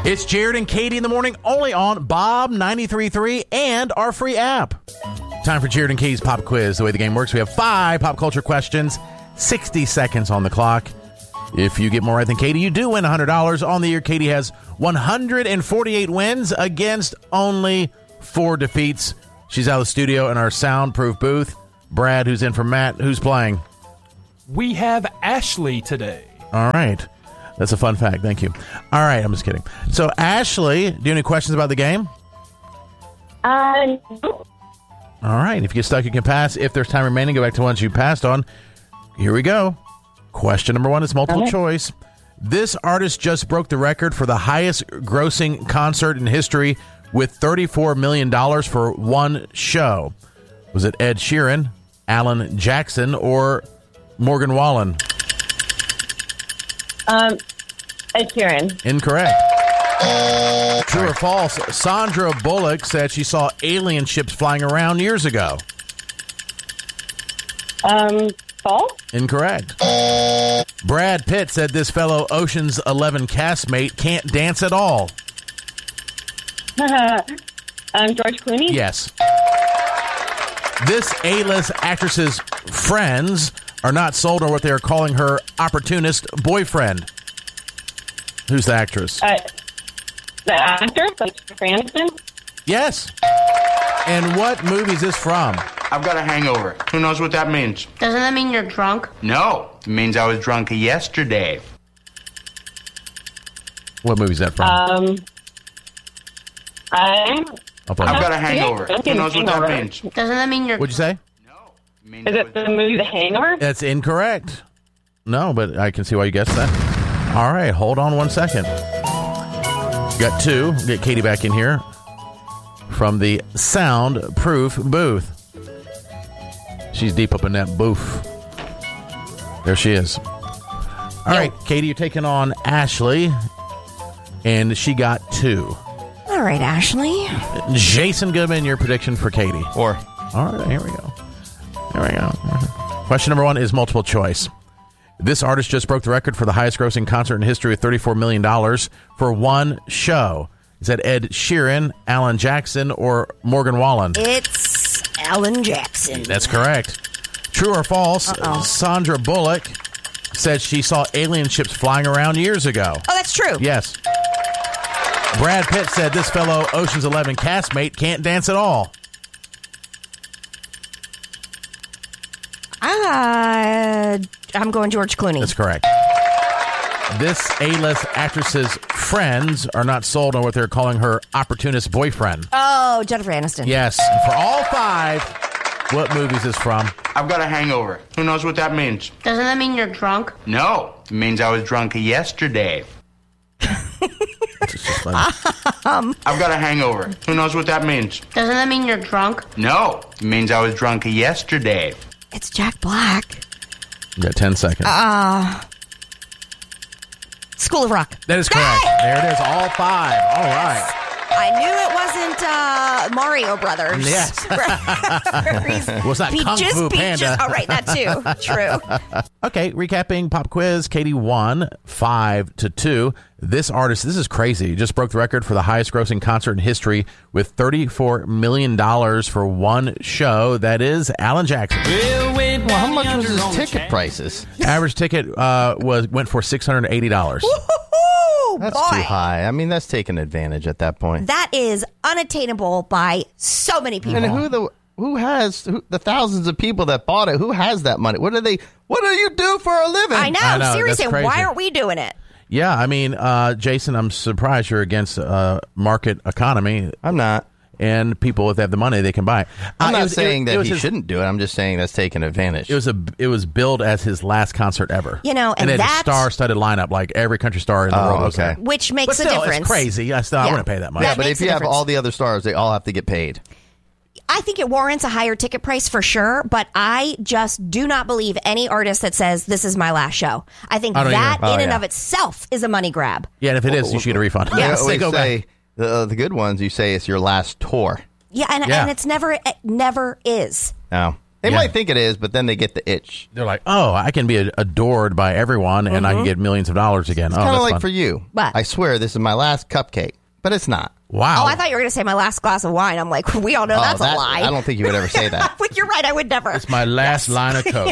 It's Jared and Katie in the morning, only on Bob 93.3 and our free app. Time for Jared and Katie's pop quiz. The way the game works, we have 5 pop culture questions, 60 seconds on the clock. If you get more right than Katie, you do win $100. On the year, Katie has 148 wins against only 4 defeats. She's out of the studio in our soundproof booth. Brad, who's in for Matt, who's playing? We have Ashley today. All right. That's a fun fact. Thank you. All right. I'm just kidding. So, Ashley, do you have any questions about the game? No. All right. If you get stuck, you can pass. If there's time remaining, go back to ones you passed on. Here we go. Question number 1 is multiple choice. This artist just broke the record for the highest grossing concert in history with $34 million for one show. Was it Ed Sheeran, Alan Jackson, or Morgan Wallen? Ed Sheeran. Incorrect. True or false? Sandra Bullock said she saw alien ships flying around years ago. False. Incorrect. Brad Pitt said this fellow Ocean's 11 castmate can't dance at all. George Clooney. Yes. This A-list actress's friends are not sold on what they are calling her opportunist boyfriend. Who's the actress? The actor, Jennifer Aniston. Yes. And what movie is this from? I've got a hangover. Who knows what that means? Doesn't that mean you're drunk? No, it means I was drunk yesterday. What movie is that from? I've got a hangover. Who knows what that means? Doesn't that mean you're... What'd you say? No. It means Is it the movie The Hangover? That's incorrect. No, but I can see why you guessed that. All right, hold on 1 second. Got 2. Get Katie back in here from the soundproof booth. She's deep up in that booth. There she is. All right, Katie, you're taking on Ashley, and she got 2. All right, Ashley. Jason Goodman, your prediction for Katie. 4. All right, here we go. Here we go. Question number 1 is multiple choice. This artist just broke the record for the highest grossing concert in history with $34 million for one show. Is that Ed Sheeran, Alan Jackson, or Morgan Wallen? It's Alan Jackson. That's correct. True or false? Sandra Bullock said she saw alien ships flying around years ago. Oh, that's true. Yes. Brad Pitt said this fellow Ocean's 11 castmate can't dance at all. I'm going George Clooney. That's correct. This A-list actress's friends are not sold on what they're calling her opportunist boyfriend. Oh, Jennifer Aniston. Yes. For all 5, what movie is this from? I've got a hangover. Who knows what that means? Doesn't that mean you're drunk? No, it means I was drunk yesterday. It's just funny. I've got a hangover. Who knows what that means? Doesn't that mean you're drunk? No, it means I was drunk yesterday. It's Jack Black. You got 10 seconds. School of Rock. That is correct. Yay! There it is. All 5. All right. I knew it wasn't Mario Brothers. Yes. Well, it's not Kung Fu Panda. Oh, right, that too. True. Okay, recapping pop quiz. Katie won 5-2. This artist, this is crazy, just broke the record for the highest grossing concert in history with $34 million for one show. That is Alan Jackson. Well, how much was his ticket prices? Average ticket went for $680. Woo-hoo, That's boy. too high. I mean, that's taking advantage at that point. That is unattainable by so many people. And who has the thousands of people that bought it? Who has that money? What do you do for a living? I know. I know, Seriously, that's crazy. why aren't we doing it? Yeah, I mean, Jason, I'm surprised you're against market economy. I'm not. And people, if they have the money, they can buy it. I'm not saying that he shouldn't do it. I'm just saying that's taking advantage. It was billed as his last concert ever. You know, and they had a that's- star-studded lineup, like every country star in the world was there. Which makes But still, a difference. it's crazy. I wouldn't pay that much. Yeah, That but makes if you a have difference. all the other stars, they all have to get paid. I think it warrants a higher ticket price for sure, but I just do not believe any artist that says this is my last show. I think I don't that either. in and of itself is a money grab. Yeah, and if it is, you should get a refund. I Yes, they always go say back. the good ones. You say it's your last tour. Yeah, and it's never is. No. They Yeah. might think it is, but then they get the itch. They're like, oh, I can be adored by everyone, and I can get millions of dollars again. It's Oh, kind of that's like fun. for you. What? I swear this is my last cupcake, but it's not. Wow. Oh, I thought you were going to say my last glass of wine. I'm like, we all know that's a lie. I don't think you would ever say that. But you're right. I would never. It's my last line of Coke.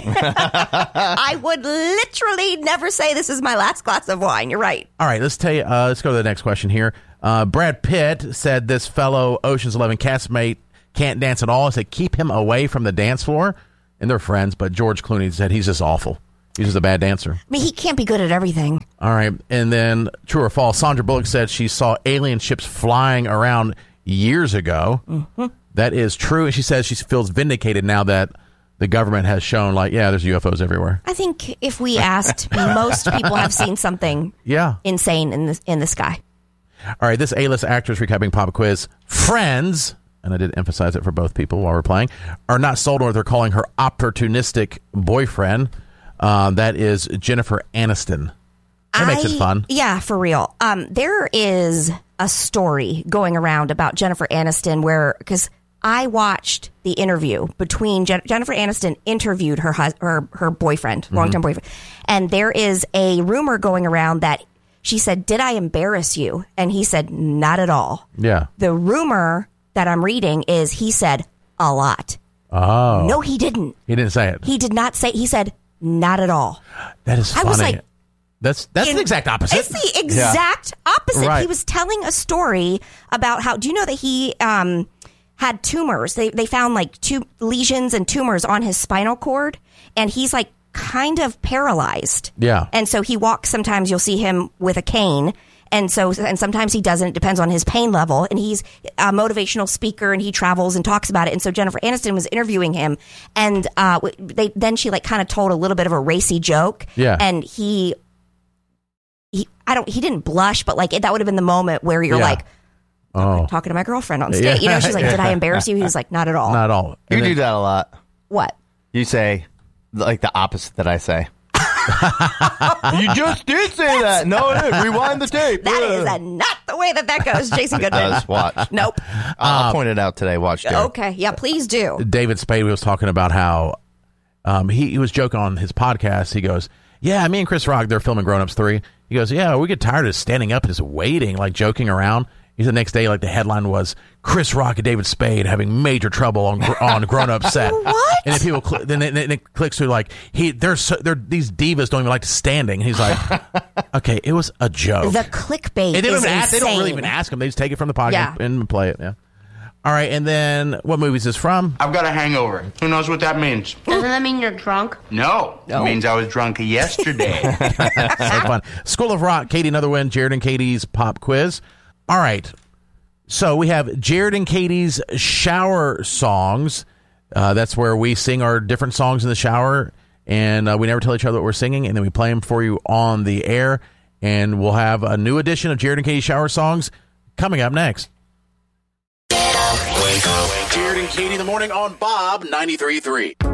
I would literally never say this is my last glass of wine. You're right. All right, let's go to the next question here. Brad Pitt said this fellow Ocean's 11 castmate can't dance at all. He said keep him away from the dance floor. And they're friends, but George Clooney said he's just awful. He's just a bad dancer. I mean, he can't be good at everything. All right, and then true or false, Sandra Bullock said she saw alien ships flying around years ago. Mm-hmm. That is true, and she says she feels vindicated now that the government has shown, like, yeah, there's UFOs everywhere. I think if we asked, most people have seen something insane in the sky. All right, this A-list actress recapping pop quiz. Friends, and I did emphasize it for both people while we're playing, are not sold on what they're calling her opportunistic boyfriend. That is Jennifer Aniston. That makes it fun. Yeah, for real. There is a story going around about Jennifer Aniston because I watched the interview between Jennifer Aniston interviewed her boyfriend, long-term boyfriend, and there is a rumor going around that she said, "Did I embarrass you?" And he said, "Not at all." Yeah. The rumor that I'm reading is he said a lot. Oh. No, he didn't. He didn't say it. He did not say. He said, "Not at all." That is funny. I was like, that's the exact opposite. It's the exact opposite. Right. He was telling a story about how. Do you know that he had tumors? They found like 2 lesions and tumors on his spinal cord, and he's like kind of paralyzed. Yeah. And so he walks. Sometimes you'll see him with a cane. And sometimes he doesn't. It depends on his pain level. And he's a motivational speaker, and he travels and talks about it. And so Jennifer Aniston was interviewing him, and then she like kind of told a little bit of a racy joke. Yeah. And he didn't blush, but like that would have been the moment where you're like, I'm talking to my girlfriend on stage. Yeah. You know, she's like, "Did I embarrass you?" He was like, "Not at all." Not at all. You And do then- that a lot. What? You say like the opposite that I say. You just did say that. No, it is. Rewind the tape. That is not the way that goes, Jason Goodman. Does. Watch. Nope. I'll point it out today. Watch, Jared. Okay. Yeah, please do. David Spade was talking about how he was joking on his podcast. He goes, yeah, me and Chris Rock, they're filming Grown Ups 3. He goes, yeah, we get tired of standing up and just waiting, like joking around. He said the next day, like the headline was Chris Rock and David Spade having major trouble on Grown Up set. What? And then people then it clicks through like they're these divas don't even like standing. And he's like, okay, it was a joke. The clickbait And they is insane. they don't really even ask him. They just take it from the podcast Yeah. and play it. Yeah. All right, and then what movie is this from? I've got a hangover. Who knows what that means? Doesn't that mean you're drunk? No. It means I was drunk yesterday. So fun. School of Rock, Katie, another win. Jared and Katie's pop quiz. All right. So we have Jared and Katie's shower songs. That's where we sing our different songs in the shower, and we never tell each other what we're singing, and then we play them for you on the air. And we'll have a new edition of Jared and Katie's shower songs coming up next. Jared and Katie in the morning on Bob 93.3.